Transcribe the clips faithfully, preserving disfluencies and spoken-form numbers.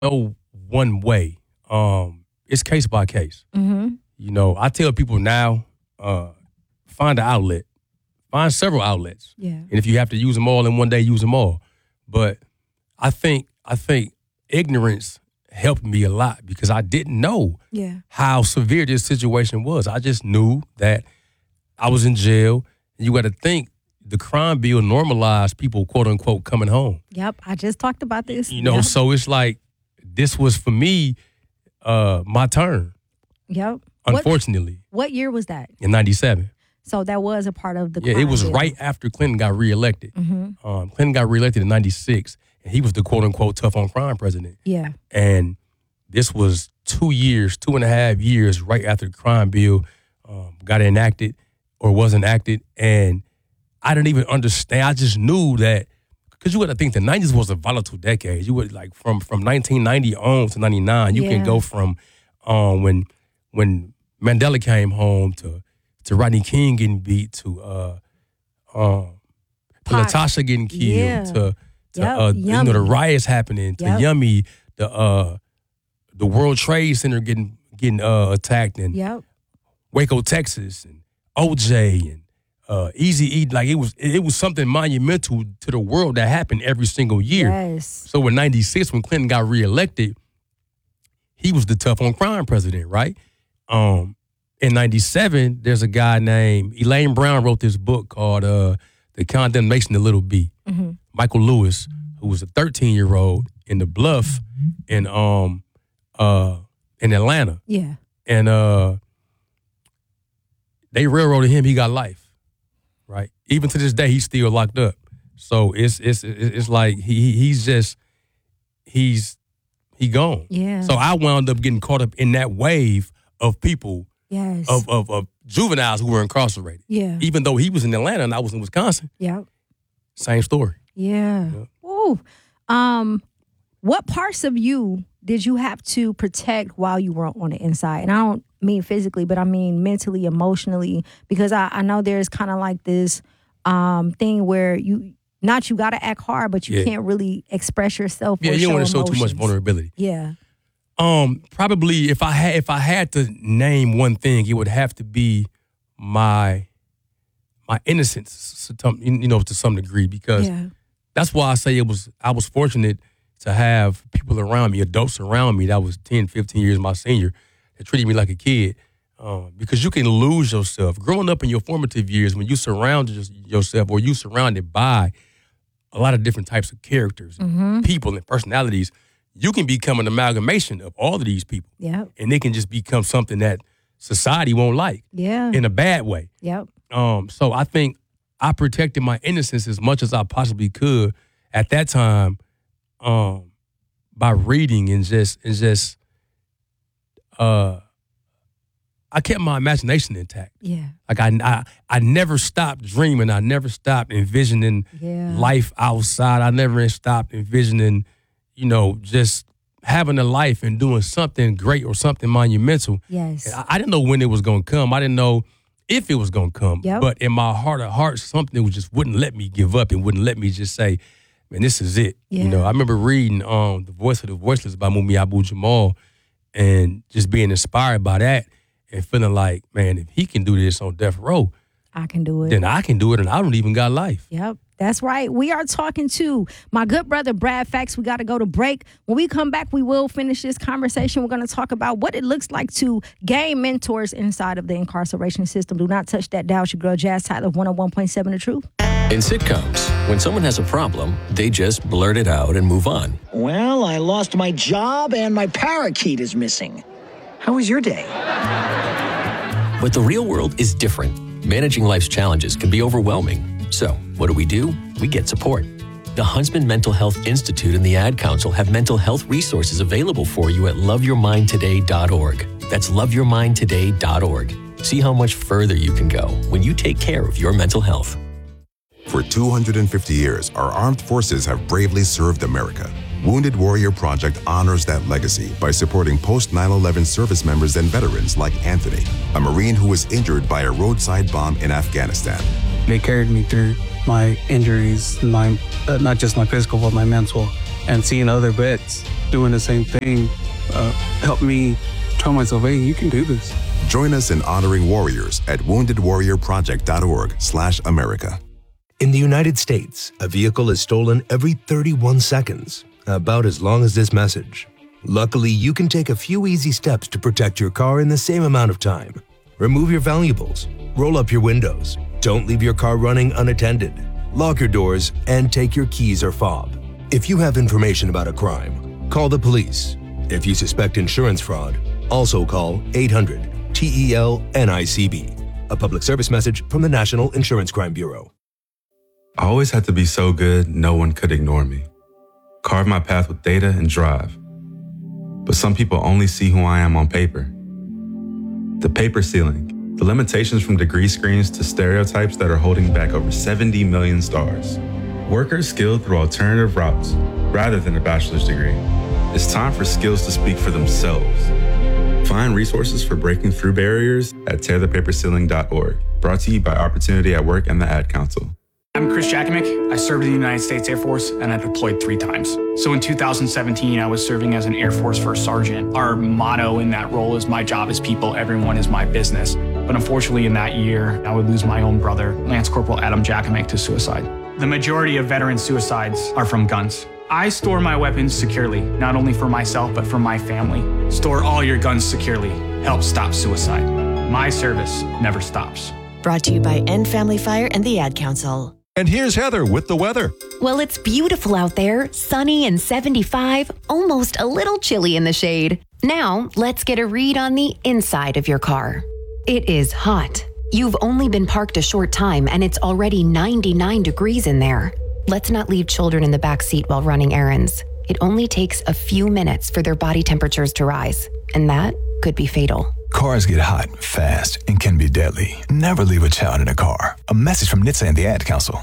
no one way. Um, it's case by case. Mm-hmm. You know, I tell people now, uh, find an outlet. Find several outlets. Yeah. And if you have to use them all in one day, use them all. But I think I think ignorance helped me a lot because I didn't know yeah. how severe this situation was. I just knew that I was in jail. And you got to think the crime bill normalized people, quote unquote, coming home. Yep. I just talked about this. You know, yep. so it's like this was for me uh, my turn. Yep. Unfortunately. What, what year was that? In ninety-seven. So that was a part of the Yeah, crime it was bill. right after Clinton got reelected. Mm-hmm. Um, Clinton got reelected in ninety-six, and he was the quote-unquote tough-on-crime president. Yeah. And this was two years, two and a half years right after the crime bill um, got enacted or was enacted. And I didn't even understand. I just knew that, because you got to think the nineties was a volatile decade. You would, like, from, from nineteen ninety on to ninety-nine, you Yeah. can go from um, when when Mandela came home to to Rodney King getting beat, to uh, um, to Pac. Natasha getting killed, Yeah. to, to Yep, uh, you know, the Yummy. riots happening, to Yep. Yummy, the uh, the World Trade Center getting getting uh, attacked, and Yep. Waco, Texas, and O J, and uh, Eazy-E. Like, it was it was something monumental to the world that happened every single year. Yes. So in ninety-six, when Clinton got reelected, he was the tough on crime president, right? Um, in ninety-seven, there's a guy named Elaine Brown wrote this book called uh, The Condemnation of Little B. Mm-hmm. Michael Lewis, who was a thirteen-year-old in the Bluff in um uh in Atlanta, Yeah. and uh they railroaded him. He got life, right? Even to this day, he's still locked up. So it's it's it's like he he's just he's he gone. Yeah. So I wound up getting caught up in that wave of people Yes. of of, of juveniles who were incarcerated. yeah. Even though he was in Atlanta and I was in Wisconsin, Yep. same story. Yeah. Yeah. Ooh. Um, what parts of you did you have to protect while you were on the inside? And I don't mean physically, but I mean mentally, emotionally, because I, I know there's kind of like this um, thing where you, not you got to act hard, but you Yeah. can't really express yourself. Yeah, or you don't show want to show too much emotions. vulnerability. Yeah. Um, probably if I had if I had to name one thing, it would have to be my my innocence, to some- you know, to some degree, because Yeah. that's why I say it was. I was fortunate to have people around me, adults around me that was ten, fifteen years my senior, that treated me like a kid. Um, because you can lose yourself growing up in your formative years when you surrounded yourself or you surrounded by a lot of different types of characters, Mm-hmm. people, and personalities. You can become an amalgamation of all of these people, Yep. and they can just become something that society won't like Yeah. in a bad way. Yep. Um, so I think I protected my innocence as much as I possibly could at that time, um, by reading and just and just uh, I kept my imagination intact. Yeah. Like I, I I never stopped dreaming. I never stopped envisioning Yeah. life outside. I never stopped envisioning, you know, just having a life and doing something great or something monumental. Yes. And I, I didn't know when it was going to come. I didn't know if it was going to come. Yep. But in my heart of hearts, something just wouldn't let me give up and wouldn't let me just say, man, this is it. Yeah. You know, I remember reading um, The Voice of the Voiceless by Mumi Abu-Jamal and just being inspired by that and feeling like, man, if he can do this on death row, I can do it. then I can do it, and I don't even got life. Yep, that's right. We are talking to my good brother, Brad Fax. We got to go to break. When we come back, we will finish this conversation. We're going to talk about what it looks like to gain mentors inside of the incarceration system. Do not touch that dial. It's your girl, Jazz Tyler, one oh one point seven The Truth. In sitcoms, when someone has a problem, they just blurt it out and move on. Well, I lost my job and my parakeet is missing. How was your day? But the real world is different. Managing life's challenges can be overwhelming. So, what do we do? We get support. The Huntsman Mental Health Institute and the Ad Council have mental health resources available for you at love your mind today dot org. That's love your mind today dot org. See how much further you can go when you take care of your mental health. For two hundred fifty years, our armed forces have bravely served America. Wounded Warrior Project honors that legacy by supporting post nine eleven service members and veterans like Anthony, a Marine who was injured by a roadside bomb in Afghanistan. They carried me through my injuries, my uh, not just my physical, but my mental. And seeing other vets doing the same thing uh, helped me tell myself, hey, you can do this. Join us in honoring warriors at wounded warrior project dot org slash America. In the United States, a vehicle is stolen every thirty-one seconds, about as long as this message. Luckily, you can take a few easy steps to protect your car in the same amount of time. Remove your valuables, roll up your windows, don't leave your car running unattended, lock your doors, and take your keys or fob. If you have information about a crime, call the police. If you suspect insurance fraud, also call eight hundred T E L N I C B. A public service message from the National Insurance Crime Bureau. I always had to be so good, no one could ignore me. Carve my path with data and drive. But some people only see who I am on paper. The paper ceiling, the limitations from degree screens to stereotypes that are holding back over seventy million stars. Workers skilled through alternative routes rather than a bachelor's degree. It's time for skills to speak for themselves. Find resources for breaking through barriers at tear the paper ceiling dot org. Brought to you by Opportunity at Work and the Ad Council. I'm Chris Jakomick. I served in the United States Air Force and I deployed three times. So in two thousand seventeen, I was serving as an Air Force First Sergeant. Our motto in that role is my job is people, everyone is my business. But unfortunately in that year, I would lose my own brother, Lance Corporal Adam Jakomick, to suicide. The majority of veteran suicides are from guns. I store my weapons securely, not only for myself, but for my family. Store all your guns securely. Help stop suicide. My service never stops. Brought to you by End Family Fire and the Ad Council. And here's Heather with the weather. Well, it's beautiful out there, sunny and seventy-five, almost a little chilly in the shade. Now, let's get a read on the inside of your car. It is hot. You've only been parked a short time and it's already ninety-nine degrees in there. Let's not leave children in the back seat while running errands. It only takes a few minutes for their body temperatures to rise, and that could be fatal. Cars get hot, fast, and can be deadly. Never leave a child in a car. A message from N H T S A and the Ad Council.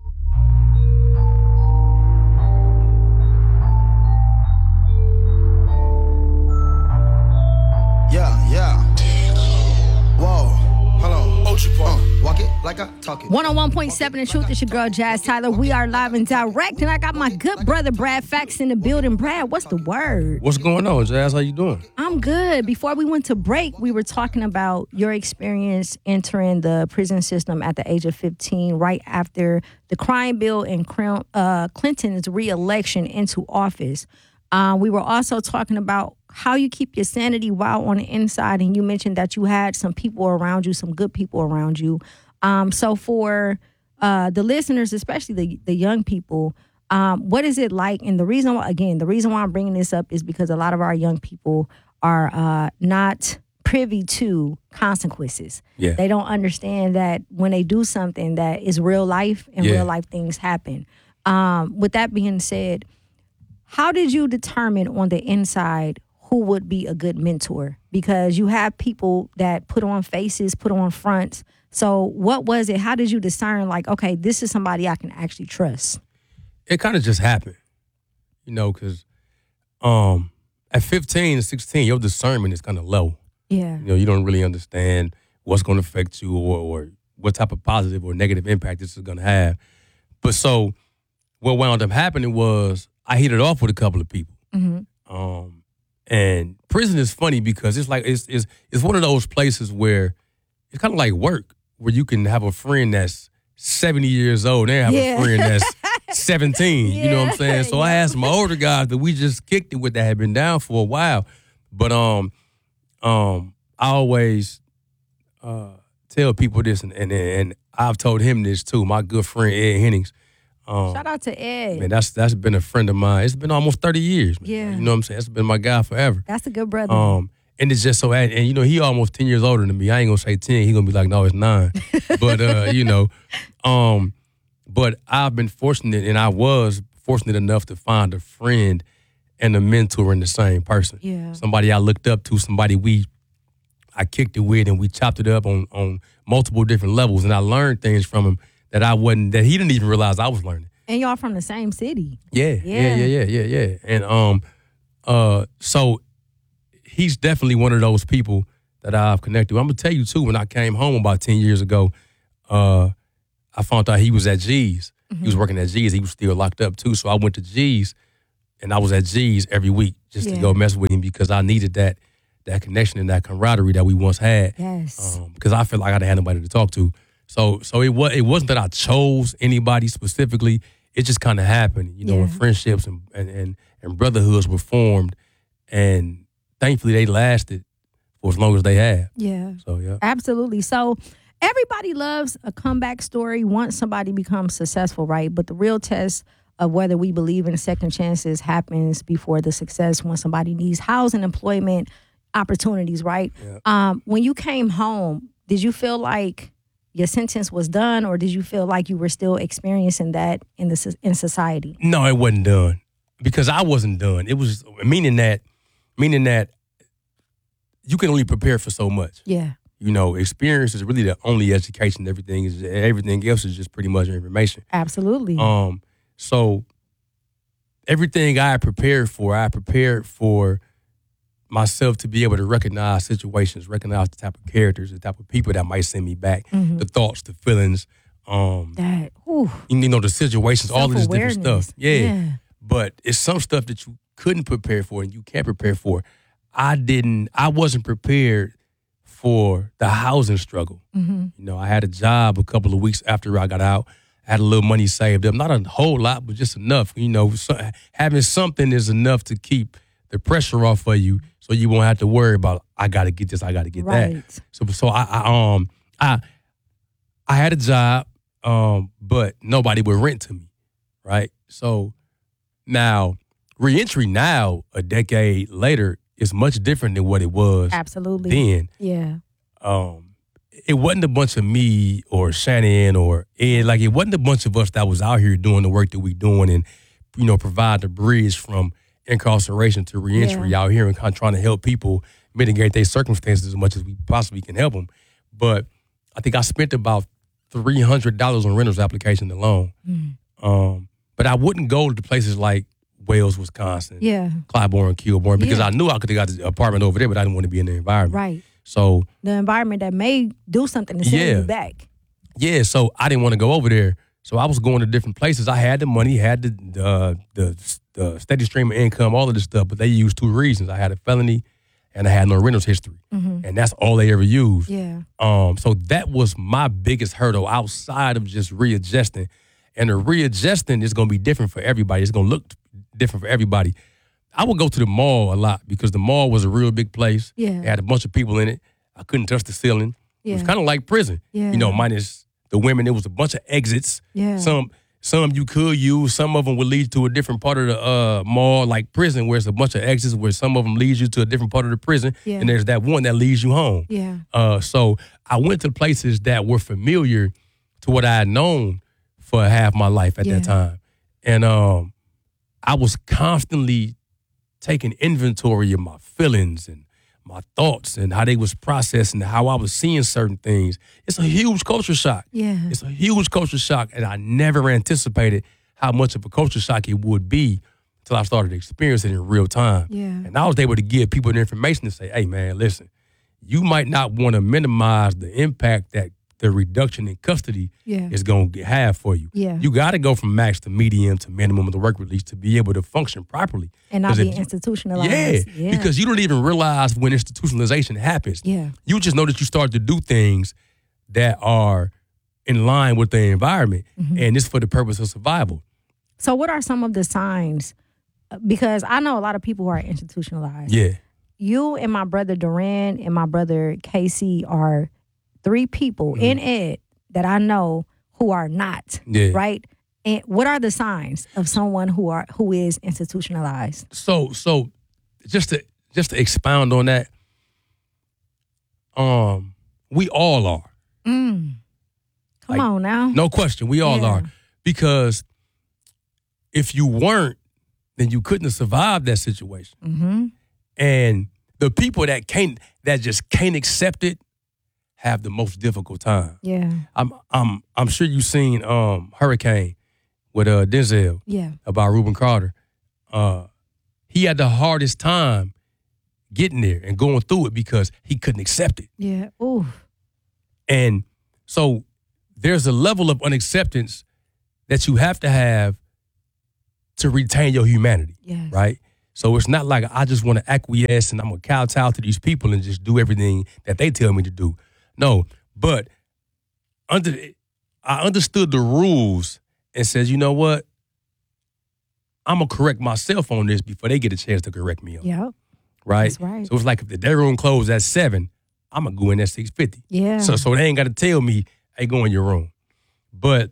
Yeah, yeah. Whoa, hold on. Uh, walk it like I talk it. one oh one point seven The Truth. It's your girl, Jazz Tyler. We are live and direct, and I got my good brother, Brad Fax, in the building. Brad, what's the word? What's going on, Jazz? How you doing? I'm good. Before we went to break, we were talking about your experience entering the prison system at the age of fifteen, right after the crime bill and uh, Clinton's re-election into office. Uh, we were also talking about how you keep your sanity while on the inside, and you mentioned that you had some people around you, some good people around you. Um, so for uh, the listeners, especially the, the young people, um, what is it like? And the reason why, again, the reason why I'm bringing this up is because a lot of our young people are uh, not privy to consequences. Yeah. They don't understand that when they do something that is real life and Yeah. real life things happen. Um, with that being said, how did you determine on the inside who would be a good mentor? Because you have people that put on faces, put on fronts. So what was it? How did you discern, like, okay, this is somebody I can actually trust? It kind of just happened, you know, because um, at fifteen and sixteen, your discernment is kind of low. Yeah. You know, you don't really understand what's going to affect you or, or what type of positive or negative impact this is going to have. But so what wound up happening was I hit it off with a couple of people. Mm-hmm. Um, and prison is funny because it's like it's it's it's one of those places where it's kind of like work, where you can have a friend that's seventy years old and have Yeah. a friend that's seventeen. You know what I'm saying? So I Yeah. had some older guys that we just kicked it with that had been down for a while. But um, um, I always uh, tell people this, and, and and I've told him this too. My good friend Ed Hennings. Um, Shout out to Ed. Man, that's that's been a friend of mine. It's been almost thirty years. Man. Yeah. You know what I'm saying? That's been my guy forever. That's a good brother. Um, and it's just so, and, and you know, he almost ten years older than me. I ain't gonna say ten. He gonna be like, no, it's nine. But uh, you know, um, but I've been fortunate, and I was fortunate enough to find a friend and a mentor in the same person. Yeah. Somebody I looked up to, somebody we I kicked it with, and we chopped it up on on multiple different levels, and I learned things from him that I wasn't, that he didn't even realize I was learning. And y'all from the same city. Yeah, yeah, yeah, yeah, yeah, yeah. And um, uh, so he's definitely one of those people that I've connected with. I'm gonna tell you too. When I came home about ten years ago, uh, I found out he was at G's. Mm-hmm. He was working at G's. He was still locked up too. So I went to G's and I was at G's every week just Yeah. to go mess with him because I needed that that connection and that camaraderie that we once had. Yes. Um, because I felt like I didn't have nobody to talk to. So so it was it wasn't that I chose anybody specifically. It just kind of happened, you know, Yeah. when friendships and, and, and, and brotherhoods were formed, and thankfully they lasted for as long as they have. Yeah. So yeah. Absolutely. So everybody loves a comeback story once somebody becomes successful, right? But the real test of whether we believe in second chances happens before the success when somebody needs housing, employment, opportunities, right? Yeah. Um, when you came home, did you feel like your sentence was done, or did you feel like you were still experiencing that in the so- in society? No, it wasn't done because I wasn't done. It was meaning that, meaning that you can only prepare for so much. Yeah. You know, experience is really the only education. Everything is everything else is just pretty much information. Absolutely. Um, so everything I prepared for, I prepared for myself to be able to recognize situations, recognize the type of characters, the type of people that might send me back, Mhm. the thoughts, the feelings, um, That, ooh, you know, the situations, all of this different Self-awareness. stuff. Yeah. Yeah. But it's some stuff that you couldn't prepare for and you can't prepare for. I didn't, I wasn't prepared for the housing struggle. Mhm. You know, I had a job a couple of weeks after I got out. I had a little money saved up, not a whole lot, but just enough. You know, so, having something is enough to keep the pressure off of you, so you won't have to worry about I got to get this, I got to get Right. that. So, so I, I, um, I, I had a job, um, but nobody would rent to me, right? So now reentry now, a decade later, is much different than what it was Absolutely. then. Yeah. Um, it wasn't a bunch of me or Shannon or Ed. Like, it wasn't a bunch of us that was out here doing the work that we doing and, you know, provide the bridge from incarceration to reentry Yeah. out here and kind of trying to help people mitigate their circumstances as much as we possibly can help them. But I think I spent about three hundred dollars on rentals application alone. Mm. Um, but I wouldn't go to places like Wales, Wisconsin, Yeah. Clybourne, Kilbourne, because Yeah. I knew I could have got an apartment over there, but I didn't want to be in the environment. Right. So The environment that may do something to send Yeah. you back. yeah, so I didn't want to go over there. So I was going to different places. I had the money, had the the the, the steady stream of income, all of this stuff, but they used two reasons. I had a felony and I had no rentals history. Mhm. And that's all they ever used. Yeah. Um, so that was my biggest hurdle outside of just readjusting. And the readjusting is going to be different for everybody. It's going to look different for everybody. I would go to the mall a lot because the mall was a real big place. Yeah. It had a bunch of people in it. I couldn't touch the ceiling. It was Yeah. kind of like prison. Yeah. You know, minus the women. It was a bunch of exits. Yeah. Some some you could use. Some of them would lead to a different part of the uh, mall, like prison, where it's a bunch of exits, where some of them leads you to a different part of the prison. Yeah. And there's that one that leads you home. Yeah. Uh, so I went to places that were familiar to what I had known for half my life at Yeah. that time. And um, I was constantly taking inventory of my feelings and my thoughts and how they was processing, how I was seeing certain things. It's a huge culture shock. Yeah. It's a huge culture shock, and I never anticipated how much of a culture shock it would be until I started experiencing it in real time. Yeah. And I was able to give people the information to say, hey, man, listen, you might not want to minimize the impact that the reduction in custody Yeah. is going to have for you. Yeah. You got to go from max to medium to minimum of the work release to be able to function properly. And not 'Cause be if you- institutionalized. yeah, because you don't even realize when institutionalization happens. Yeah. You just know that you start to do things that are in line with the environment, Mhm. and it's for the purpose of survival. So what are some of the signs? Because I know a lot of people who are institutionalized. Yeah. You and my brother Duran and my brother Casey are three people Mm-hmm. in Ed that I know who are not. Yeah. Right? And what are the signs of someone who are who is institutionalized? So, so just to just to expound on that, um, we all are. Mm. Come Like, on now. No question, we all Yeah. are. Because if you weren't, then you couldn't have survived that situation. Mm-hmm. And the people that can't, that just can't accept it, have the most difficult time. Yeah. I'm, I'm, I'm sure you've seen um, Hurricane with uh, Denzel Yeah. about Reuben Carter. Uh, he had the hardest time getting there and going through it because he couldn't accept it. Yeah. Ooh. And so there's a level of unacceptance that you have to have to retain your humanity, Yes. right? So it's not like I just want to acquiesce and I'm going to kowtow to these people and just do everything that they tell me to do. No, but under I understood the rules and said, you know what? I'm going to correct myself on this before they get a chance to correct me on it. Yep. Right? That's right. So it's like if the day room closed at seven, I'm going to go in at six fifty. Yeah. So so they ain't got to tell me, hey, go in your room. But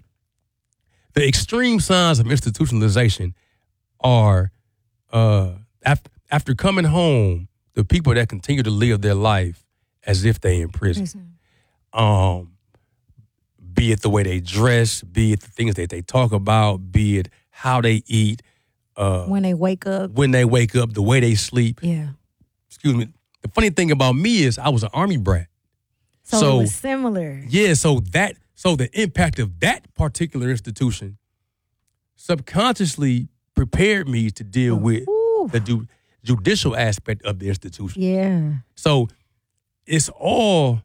the extreme signs of institutionalization are uh, after, after coming home, the people that continue to live their life as if they in prison. Prison. Um, be it the way they dress, be it the things that they talk about, be it how they eat, uh, When they wake up. when they wake up, the way they sleep. Yeah. Excuse me. The funny thing about me is I was an Army brat. So, So- it was similar. Yeah, so that so the impact of that particular institution subconsciously prepared me to deal with the ju- judicial aspect of the institution. Yeah. So it's all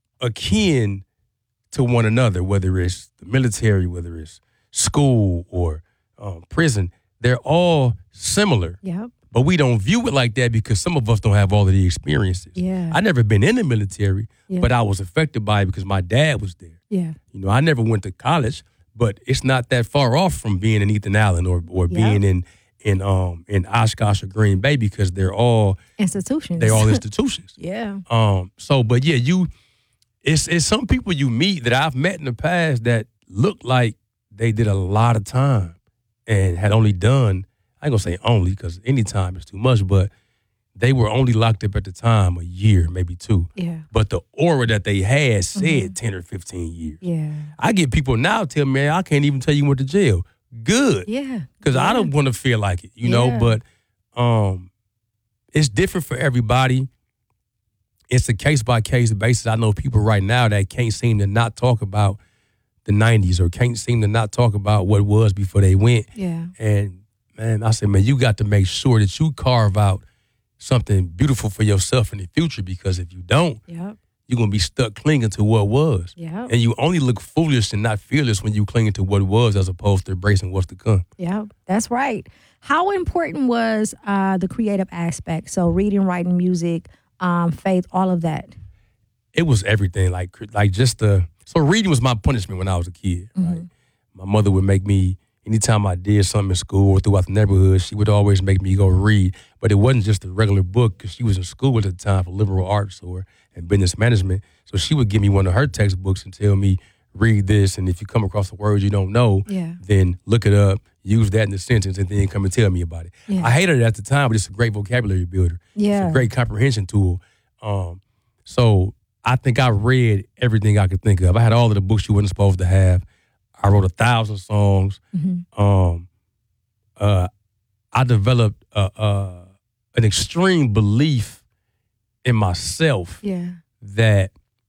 akin to one another, whether it's the military, whether it's school or um, prison. They're all similar. Yep. But we don't view it like that because some of us don't have all of the experiences. Yeah. I never been in the military, Yeah. but I was affected by it because my dad was there. Yeah. You know, I never went to college, but it's not that far off from being in Ethan Allen or or Yeah. being in in um in Oshkosh or Green Bay because they're all Institutions. they're all institutions. Yeah. Um. So, but yeah, you, it's it's some people you meet that I've met in the past that look like they did a lot of time and had only done. I ain't gonna say only because any time is too much, but they were only locked up at the time a year, maybe two. Yeah. But the aura that they had said Mm-hmm. ten or fifteen years. Yeah. I get people now tell me, I can't even tell you went to jail. Good. Yeah. Because I Yeah. don't want to feel like it, you Yeah. know, but um, it's different for everybody. It's a case-by-case basis. I know people right now that can't seem to not talk about the nineties or can't seem to not talk about what was before they went. Yeah. And, man, I said, man, you got to make sure that you carve out something beautiful for yourself in the future because if you don't, Yep. you're going to be stuck clinging to what was. Yep. And you only look foolish and not fearless when you clinging to what was as opposed to embracing what's to come. Yeah, that's right. How important was uh, the creative aspect? So reading, writing, music, um, faith, all of that. It was everything. Like, like just the, so reading was my punishment when I was a kid, right? My mother would make me, anytime I did something in school or throughout the neighborhood, she would always make me go read. But it wasn't just a regular book because she was in school at the time for liberal arts or and business management. So she would give me one of her textbooks and tell me, read this. And if you come across a word you don't know, Yeah. then look it up, use that in the sentence, and then come and tell me about it. Yeah. I hated it at the time, but it's a great vocabulary builder. Yeah. It's a great comprehension tool. Um, so I think I read everything I could think of. I had all of the books you wasn't supposed to have. I wrote a thousand songs. Mm-hmm. Um, uh, I developed uh, uh, an extreme belief in myself Yeah. that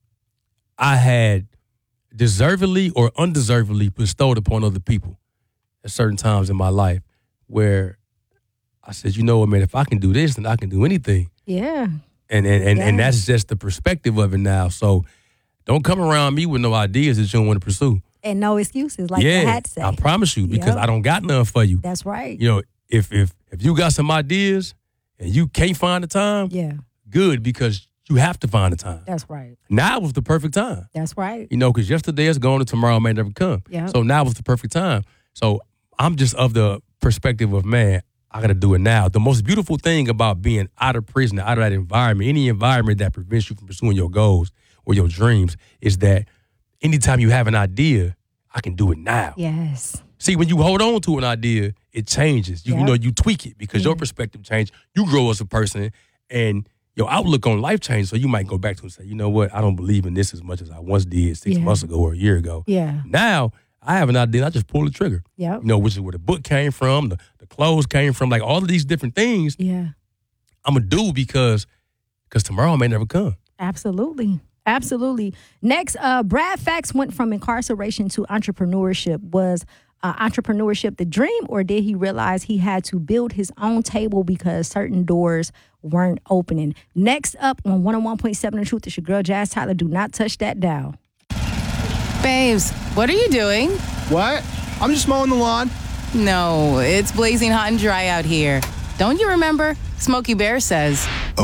I had deservedly or undeservedly bestowed upon other people at certain times in my life where I said, you know what, man, if I can do this, then I can do anything. Yeah. And and, and, and Yeah. that's just the perspective of it now. So don't come around me with no ideas that you don't want to pursue. And no excuses, like yeah, you had to say. I promise you, because Yep. I don't got none for you. That's right. You know, if if if you got some ideas and you can't find the time, Yeah. good, because you have to find the time. That's right. Now was the perfect time. That's right. You know, because yesterday is gone and tomorrow may never come. Yep. So now was the perfect time. So I'm just of the perspective of, man, I got to do it now. The most beautiful thing about being out of prison, out of that environment, any environment that prevents you from pursuing your goals or your dreams, is that anytime you have an idea, I can do it now. Yes. See, when you hold on to an idea, it changes. You, you Yep. know, you tweak it because your perspective changes. You grow as a person and your outlook on life changes. So you might go back to it and say, you know what, I don't believe in this as much as I once did six Yeah. months ago or a year ago. Yeah. Now, I have an idea. I just pull the trigger. Yep. You know, which is where the book came from, the, the clothes came from, like all of these different things. Yeah. I'm going to do because because tomorrow may never come. Absolutely. Absolutely. Next, uh, Brad Fax went from incarceration to entrepreneurship. Was uh, entrepreneurship the dream, or did he realize he had to build his own table because certain doors weren't opening? Next up on one oh one point seven The Truth, it's your girl, Jazz Tyler. Do not touch that dial. Babes, what are you doing? What? I'm just mowing the lawn. No, it's blazing hot and dry out here. Don't you remember? Smokey Bear says.